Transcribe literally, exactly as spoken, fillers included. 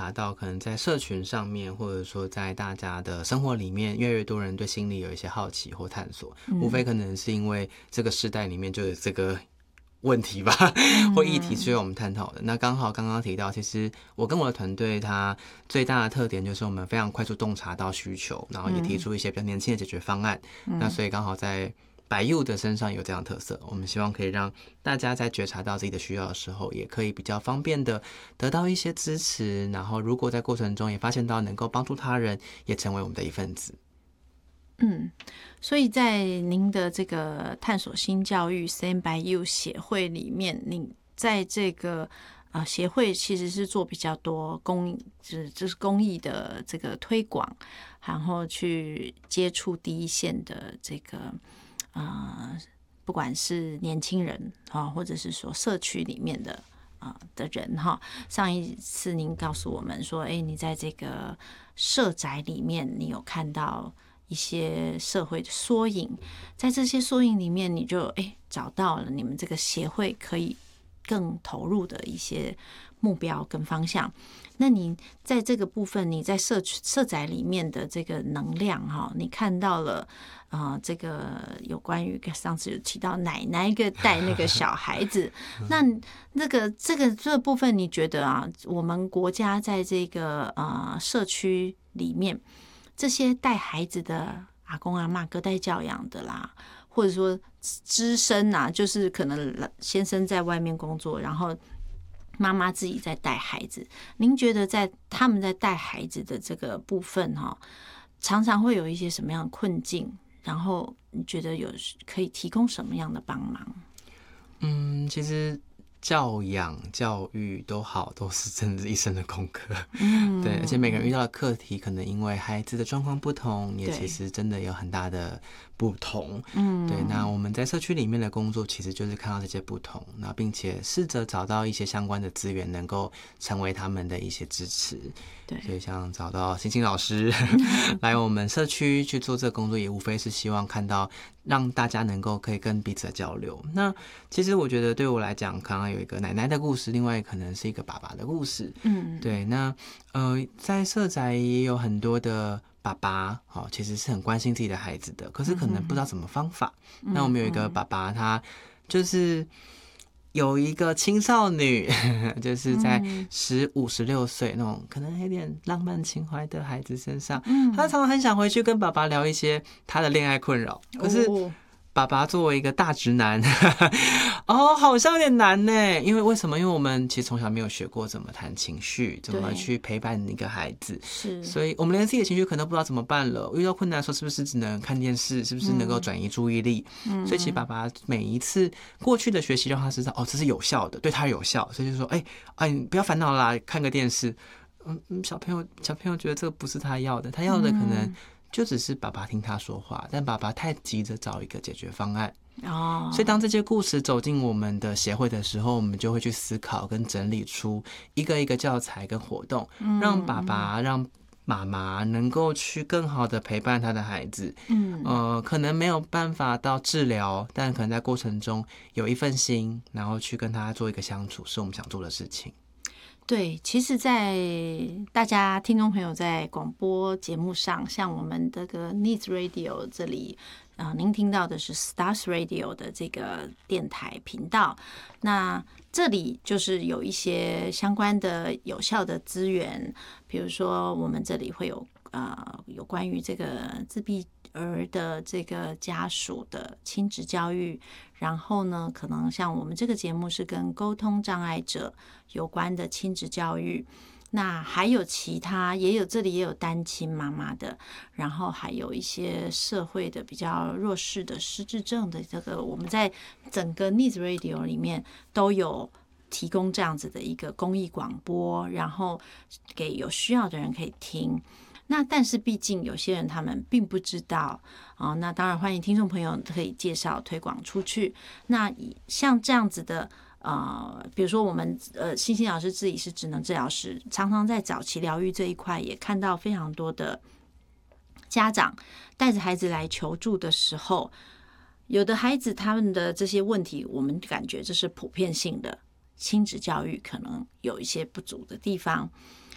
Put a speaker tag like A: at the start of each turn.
A: 察到，可能在社群上面，或者说在大家的生活里面，越来越多人对心理有一些好奇或探索，嗯、无非可能是因为这个时代里面就有这个问题吧，或议题是我们探讨的。那刚好刚刚提到，其实我跟我的团队，它最大的特点就是我们非常快速洞察到需求，然后也提出一些比较年轻的解决方案。嗯、那所以刚好在百佑的身上有这样的特色，我们希望可以让大家在觉察到自己的需要的时候，也可以比较方便的得到一些支持，然后如果在过程中也发现到能够帮助他人，也成为我们的一份子。
B: 嗯，所以在您的这个探索新教育 Stand by You 协会里面，您在这个呃协会其实是做比较多公就是就是公益的这个推广，然后去接触第一线的这个呃不管是年轻人啊，或者是说社区里面的啊、呃、的人哈。上一次您告诉我们说，哎，你在这个社宅里面，你有看到一些社会的缩影，在这些缩影里面，你就哎找到了你们这个协会可以更投入的一些目标跟方向。那你在这个部分，你在社社宅里面的这个能量哈，你看到了啊、呃，这个有关于上次有提到奶奶一个带那个小孩子，那那个这个这个部分，你觉得啊，我们国家在这个呃社区里面，这些带孩子的阿公阿嬷隔代教养的啦，或者说只身啊，就是可能先生在外面工作，然后妈妈自己在带孩子。您觉得在他们在带孩子的这个部分哈，常常会有一些什么样的困境？然后你觉得有可以提供什么样的帮忙？
A: 嗯，其实教养、教育都好，都是真的是一生的功课。嗯，对，而且每个人遇到的课题，可能因为孩子的状况不同，也其实真的有很大的不同。嗯，对。那我们在社区里面的工作，其实就是看到这些不同，那并且试着找到一些相关的资源，能够成为他们的一些支持。对，所以像找到星星老师来我们社区去做这个工作，也无非是希望看到让大家能够可以跟彼此的交流。那其实我觉得对我来讲，刚刚有一个奶奶的故事，另外可能是一个爸爸的故事。嗯，对。那呃，在社宅也有很多的爸爸，哦，其实是很关心自己的孩子的，可是可能不知道什么方法。嗯、那我们有一个爸爸，他就是有一个青少女，就是在十五、十六岁那种可能有点浪漫情怀的孩子身上，嗯、他常常很想回去跟爸爸聊一些他的恋爱困扰，可是爸爸作为一个大直男，哦，好像有点难呢。因为为什么？因为我们其实从小没有学过怎么谈情绪，怎么去陪伴一个孩子，是，所以我们连自己的情绪可能都不知道怎么办了。遇到困难的时候，是不是只能看电视？是不是能够转移注意力？嗯，所以其实爸爸每一次过去的学习，让他知道哦，这是有效的，对他有效，所以就说，哎、欸，哎，你不要烦恼啦，看个电视。嗯嗯，小朋友小朋友觉得这个不是他要的，他要的可能就只是爸爸听他说话，但爸爸太急着找一个解决方案。哦，所以当这些故事走进我们的协会的时候，我们就会去思考跟整理出一个一个教材跟活动，让爸爸让妈妈能够去更好的陪伴他的孩子。嗯，呃，可能没有办法到治疗，但可能在过程中有一份心，然后去跟他做一个相处，是我们想做的事情。
B: 对，其实在大家听众朋友在广播节目上，像我们这个 Needs Radio 这里，呃，您听到的是 Stars Radio 的这个电台频道，那这里就是有一些相关的有效的资源，比如说我们这里会有呃有关于这个自闭儿的这个家属的亲职教育，然后呢，可能像我们这个节目是跟沟通障碍者有关的亲职教育，那还有其他也有这里也有单亲妈妈的，然后还有一些社会的比较弱势的失智症的这个，我们在整个 Needs Radio 里面都有提供这样子的一个公益广播，然后给有需要的人可以听。那但是毕竟有些人他们并不知道啊、哦，那当然欢迎听众朋友可以介绍推广出去。那像这样子的呃，比如说我们呃星星老师自己是职能治疗师，常常在早期疗愈这一块也看到非常多的家长带着孩子来求助的时候，有的孩子他们的这些问题，我们感觉这是普遍性的亲子教育可能有一些不足的地方。